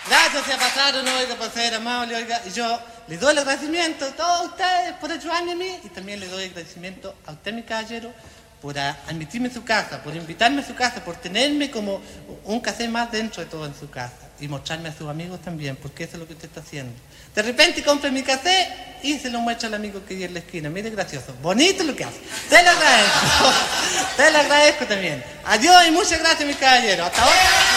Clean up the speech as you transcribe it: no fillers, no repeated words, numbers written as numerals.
Gracias, se pasaron, oiga, por ser amable, oiga. Y yo le doy el agradecimiento a todos ustedes por ayudarme a mí y también le doy el agradecimiento a usted, mi caballero, por admitirme en su casa, por invitarme a su casa, por tenerme como un café más dentro de todo en su casa y mostrarme a sus amigos también, porque eso es lo que usted está haciendo. De repente compre mi café y se lo muestra al amigo que vive en la esquina. Mire, gracioso, bonito lo que hace. Te lo agradezco, te lo agradezco también. Adiós y muchas gracias, mi caballero. Hasta ahora.